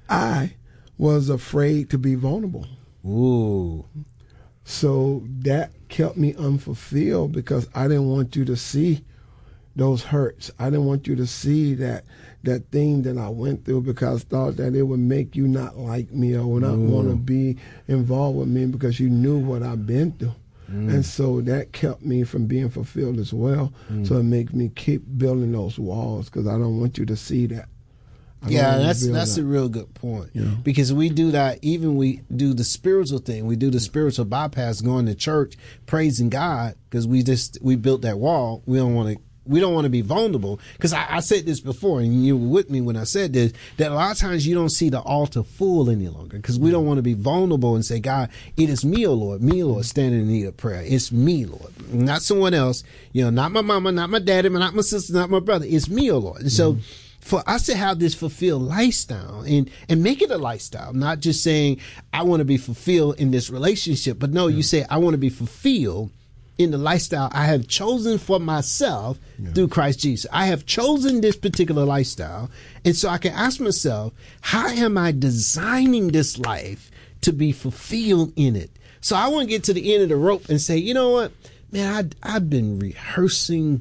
I was afraid to be vulnerable. Ooh. So that kept me unfulfilled because I didn't want you to see those hurts. I didn't want you to see that thing that I went through because I thought that it would make you not like me or not want to be involved with me because you knew what I've been through. And so that kept me from being fulfilled as well. So it makes me keep building those walls because I don't want you to see that. Yeah, that's a real good point. Yeah. Because we do that, even we do the spiritual thing. We do the spiritual bypass, going to church, praising God, because we built that wall. We don't want to be vulnerable. Because I said this before, and you were with me when I said this, that a lot of times you don't see the altar full any longer because we don't want to be vulnerable and say, God, it is me, O Lord, standing in need of prayer. It's me, Lord, not someone else, not my mama, not my daddy, not my sister, not my brother. It's me, O Lord. And so for us to have this fulfilled lifestyle and make it a lifestyle, not just saying, I want to be fulfilled in this relationship, but no, you say, I want to be fulfilled in the lifestyle I have chosen for myself through Christ Jesus. I have chosen this particular lifestyle. And so I can ask myself, how am I designing this life to be fulfilled in it? So I want to get to the end of the rope and say, you know what, man, I've been rehearsing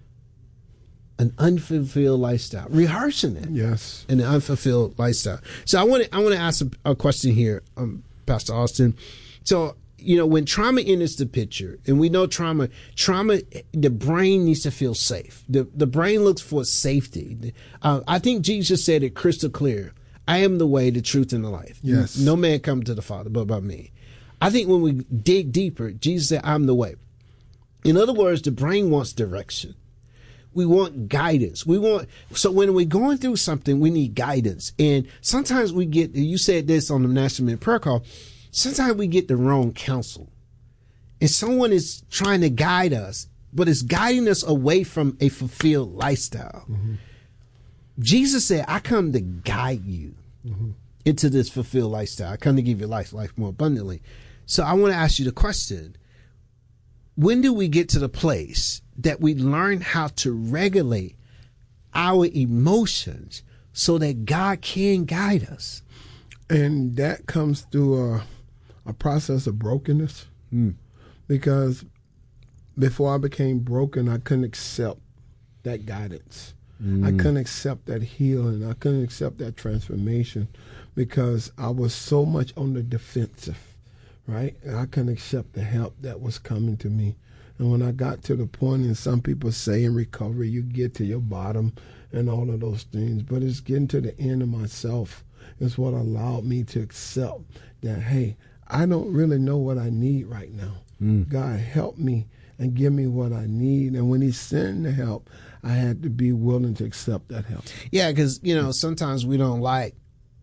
an unfulfilled lifestyle, rehearsing it. Yes. In an unfulfilled lifestyle. So I want to ask a question here, Pastor Austin. So, when trauma enters the picture, and we know trauma, the brain needs to feel safe. The brain looks for safety. I think Jesus said it crystal clear. I am the way, the truth, and the life. Yes. No man come to the Father but by me. I think when we dig deeper, Jesus said, I'm the way. In other words, the brain wants direction. We want guidance. So when we're going through something, we need guidance. And sometimes we get, you said this on the National Men Prayer Call, sometimes we get the wrong counsel. And someone is trying to guide us, but it's guiding us away from a fulfilled lifestyle. Jesus said, I come to guide you into this fulfilled lifestyle. I come to give you life more abundantly. So I want to ask you the question, when do we get to the place that we learn how to regulate our emotions so that God can guide us? And that comes through a process of brokenness. Because before I became broken, I couldn't accept that guidance. I couldn't accept that healing. I couldn't accept that transformation because I was so much on the defensive, right? And I couldn't accept the help that was coming to me. And when I got to the point, and some people say in recovery, you get to your bottom and all of those things, but it's getting to the end of myself is what allowed me to accept that, hey, I don't really know what I need right now. God, help me and give me what I need. And when he sent the help, I had to be willing to accept that help. Yeah, because, sometimes we don't like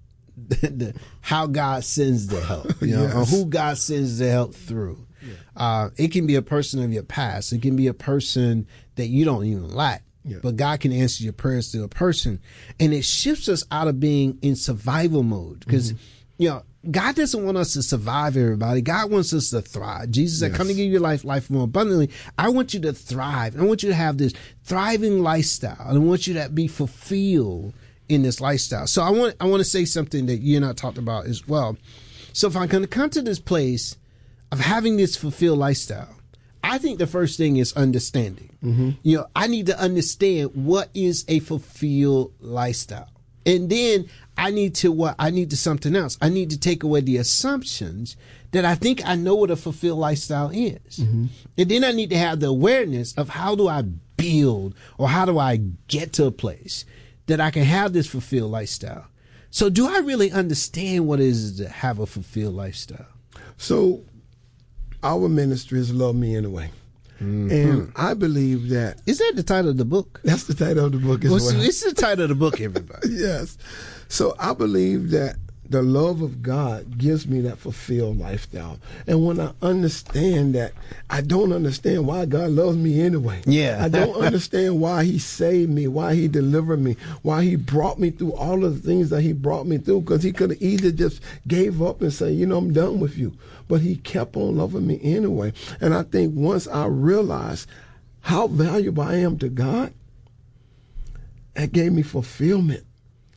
how God sends the help, or who God sends the help through. It can be a person of your past. It can be a person that you don't even like. But God can answer your prayers through a person. And it shifts us out of being in survival mode because, God doesn't want us to survive, everybody. God wants us to thrive. Jesus said, come to give you life more abundantly. I want you to thrive. I want you to have this thriving lifestyle. I want you to be fulfilled in this lifestyle. So I want to say something that you and I talked about as well. So if I'm going to come to this place of having this fulfilled lifestyle, I think the first thing is understanding. I need to understand what is a fulfilled lifestyle. And then I need to something else. I need to take away the assumptions that I think I know what a fulfilled lifestyle is. And then I need to have the awareness of how do I build or how do I get to a place that I can have this fulfilled lifestyle. So do I really understand what it is to have a fulfilled lifestyle? So our ministry is Love Me Anyway. And I believe that... Is that the title of the book? That's the title of the book as well. It's the title of the book, everybody. Yes. So I believe that the love of God gives me that fulfilled lifestyle. And when I understand that, I don't understand why God loves me anyway. Yeah. I don't understand why he saved me, why he delivered me, why he brought me through all of the things that he brought me through, because he could have easily just gave up and say, I'm done with you. But he kept on loving me anyway. And I think once I realized how valuable I am to God, it gave me fulfillment.